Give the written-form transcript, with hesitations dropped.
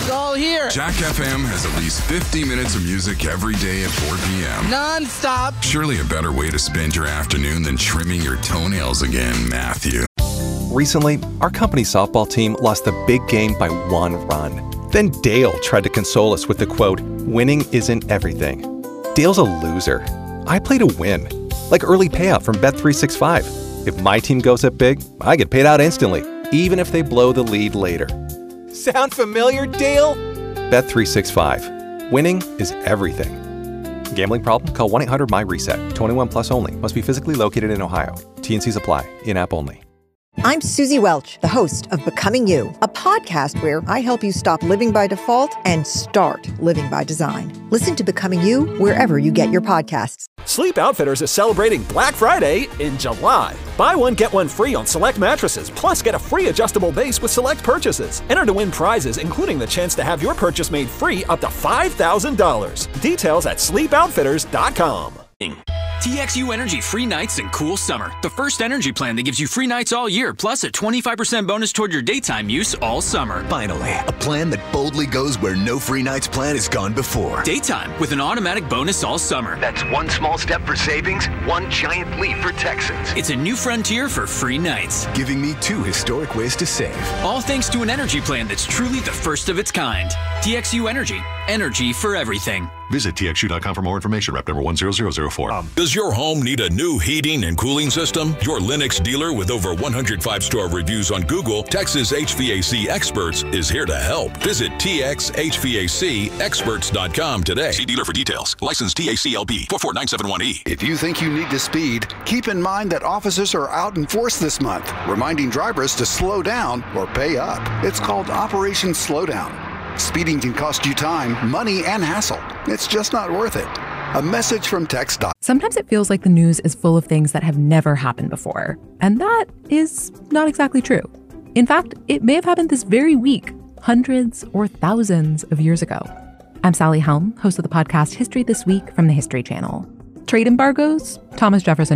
It's all here. Jack FM has at least 50 minutes of music every day at 4 p.m. Non-stop. Surely a better way to spend your afternoon than trimming your toenails again, Matthew. Recently, our company's softball team lost the big game by 1 run. Then Dale tried to console us with the quote, "Winning isn't everything." Dale's a loser. I play to win. Like early payout from Bet365. If my team goes up big, I get paid out instantly, even if they blow the lead later. Sound familiar, Dale? Bet365. Winning is everything. Gambling problem? Call 1-800-MY-RESET. 21 plus only. Must be physically located in Ohio. T&Cs apply. In-app only. I'm Susie Welch, the host of Becoming You, a podcast where I help you stop living by default and start living by design. Listen to Becoming You wherever you get your podcasts. Sleep Outfitters is celebrating Black Friday in July. Buy one, get one free on select mattresses, plus get a free adjustable base with select purchases. Enter to win prizes, including the chance to have your purchase made free up to $5,000. Details at sleepoutfitters.com. TXU Energy free nights and cool summer. The first energy plan that gives you free nights all year, plus a 25% bonus toward your daytime use all summer. Finally, a plan that boldly goes where no free nights plan has gone before. Daytime with an automatic bonus all summer. That's one small step for savings, one giant leap for Texans. It's a new frontier for free nights. Giving me 2 historic ways to save. All thanks to an energy plan that's truly the first of its kind. TXU Energy. Energy for everything. Visit TXU.com for more information. Rep number 10004. Does your home need a new heating and cooling system? Your Lennox dealer with over 100 5-star reviews on Google, Texas HVAC Experts, is here to help. Visit TXHVACExperts.com today. See dealer for details. License TACLB 449718E. If you think you need to speed, keep in mind that officers are out in force this month, reminding drivers to slow down or pay up. It's called Operation Slowdown. Speeding can cost you time, money, and hassle. It's just not worth it. A message from TxDOT. Sometimes it feels like the news is full of things that have never happened before. And that is not exactly true. In fact, it may have happened this very week, hundreds or thousands of years ago. I'm Sally Helm, host of the podcast History This Week from the History Channel. Trade embargoes? Thomas Jefferson